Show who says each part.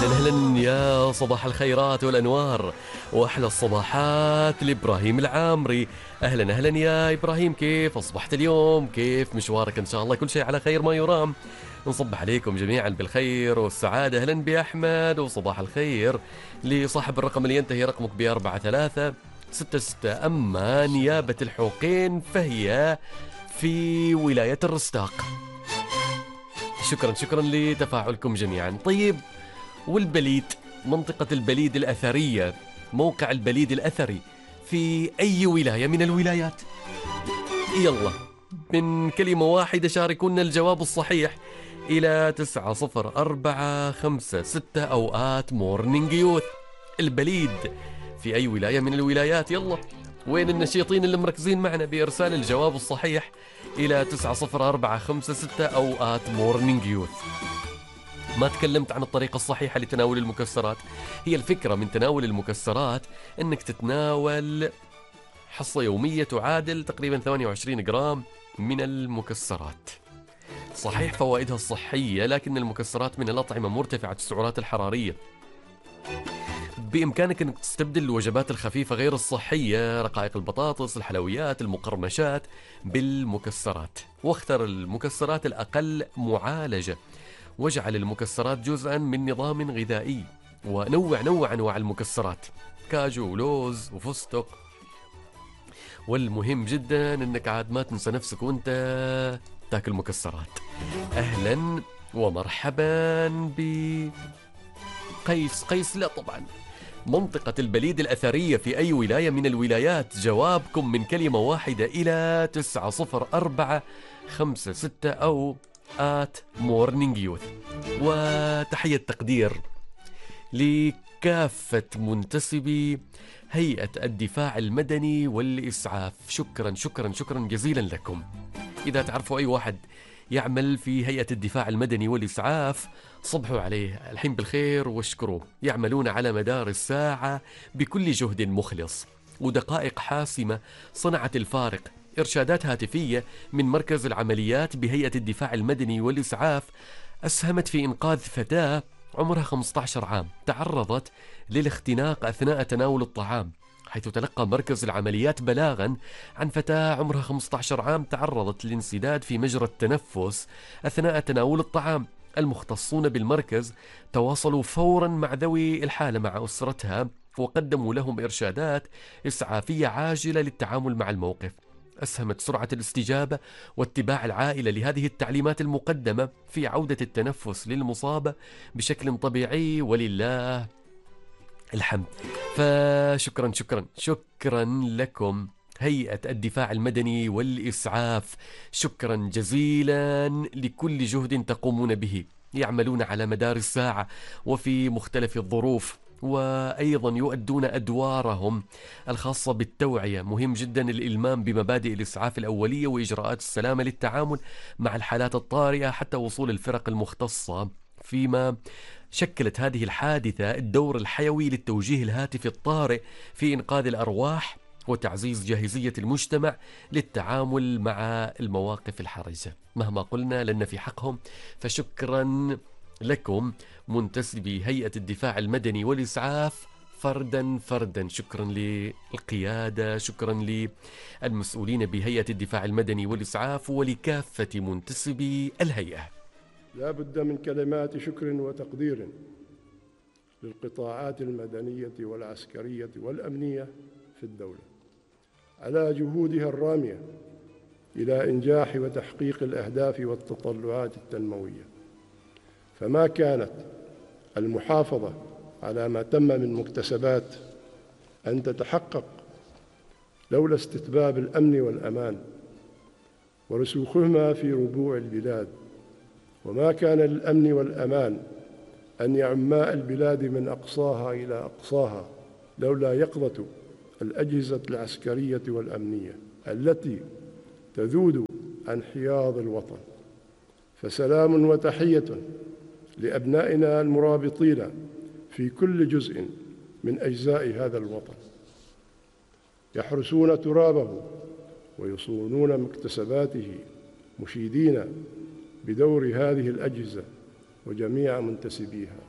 Speaker 1: أهلا يا صباح الخيرات والأنوار وأحلى الصباحات لإبراهيم العامري. أهلا يا إبراهيم، كيف أصبحت اليوم؟ كيف مشوارك؟ إن شاء الله كل شيء على خير ما يرام. نصبح عليكم جميعا بالخير والسعادة. أهلا بأحمد وصباح الخير لصاحب الرقم اللي ينتهي رقمك ب4366. أما نيابة الحوقين فهي في ولاية الرستاق. شكرا لتفاعلكم جميعا. طيب، والبليد، منطقة البليد الأثرية، موقع البليد الأثري في أي ولاية من الولايات؟ يلا من كلمة واحدة شاركونا الجواب الصحيح إلى 90456 أوقات مورنينج يوث. البليد في أي ولاية من الولايات؟ يلا، وين النشيطين اللي مركزين معنا بإرسال الجواب الصحيح إلى 90456 أوقات مورنينج يوث. ما تكلمت عن الطريقة الصحيحة لتناول المكسرات. هي الفكرة من تناول المكسرات أنك تتناول حصة يومية تعادل تقريبا 28 جرام من المكسرات. صحيح فوائدها الصحية، لكن المكسرات من الأطعمة مرتفعة السعرات الحرارية. بإمكانك أنك تستبدل الوجبات الخفيفة غير الصحية، رقائق البطاطس، الحلويات، المقرمشات، بالمكسرات. واختر المكسرات الأقل معالجة، واجعل المكسرات جزءا من نظام غذائي، ونوع أنواع المكسرات، كاجو ولوز وفستق. والمهم جدا أنك عاد ما تنسى نفسك وانت تاكل مكسرات. أهلا ومرحبا قيس لا طبعا. منطقة البليد الأثرية في أي ولاية من الولايات؟ جوابكم من كلمة واحدة إلى 90456 أو مورنينج يوث. وتحية تقدير لكافة منتسبي هيئة الدفاع المدني والإسعاف. شكرا جزيلا لكم. إذا تعرفوا أي واحد يعمل في هيئة الدفاع المدني والإسعاف صبحوا عليه الحين بالخير واشكروه. يعملون على مدار الساعة بكل جهد مخلص، ودقائق حاسمة صنعت الفارق. إرشادات هاتفية من مركز العمليات بهيئة الدفاع المدني والإسعاف أسهمت في إنقاذ فتاة عمرها 15 عام تعرضت للاختناق أثناء تناول الطعام، حيث تلقى مركز العمليات بلاغا عن فتاة عمرها 15 عام تعرضت لانسداد في مجرى التنفس أثناء تناول الطعام. المختصون بالمركز تواصلوا فورا مع ذوي الحالة مع أسرتها، وقدموا لهم إرشادات إسعافية عاجلة للتعامل مع الموقف. أسهمت سرعة الاستجابة واتباع العائلة لهذه التعليمات المقدمة في عودة التنفس للمصابة بشكل طبيعي، ولله الحمد. فشكرا لكم هيئة الدفاع المدني والإسعاف. شكرا جزيلا لكل جهد تقومون به. يعملون على مدار الساعة وفي مختلف الظروف، وأيضا يؤدون أدوارهم الخاصة بالتوعية. مهم جدا الإلمام بمبادئ الإسعاف الأولية وإجراءات السلامة للتعامل مع الحالات الطارئة حتى وصول الفرق المختصة. فيما شكلت هذه الحادثة الدور الحيوي للتوجيه الهاتفي الطارئ في إنقاذ الأرواح وتعزيز جاهزية المجتمع للتعامل مع المواقف الحرجة. مهما قلنا لأن في حقهم، فشكرا لكم منتسبي هيئة الدفاع المدني والإسعاف فردا. شكرا للقيادة، شكرا للمسؤولين بهيئة الدفاع المدني والإسعاف، ولكافة منتسبي الهيئة.
Speaker 2: لا بد من كلمات شكر وتقدير للقطاعات المدنية والعسكرية والأمنية في الدولة على جهودها الرامية إلى إنجاح وتحقيق الأهداف والتطلعات التنموية. فما كانت المحافظة على ما تم من مكتسبات أن تتحقق لولا استتباب الأمن والأمان ورسوخهما في ربوع البلاد، وما كان للأمن والأمان أن يعما البلاد من أقصاها إلى أقصاها لولا يقظة الأجهزة العسكرية والأمنية التي تذود عن حياض الوطن. فسلام وتحية لأبنائنا المرابطين في كل جزء من أجزاء هذا الوطن، يحرسون ترابه ويصونون مكتسباته، مشيدين بدور هذه الأجهزة وجميع منتسبيها.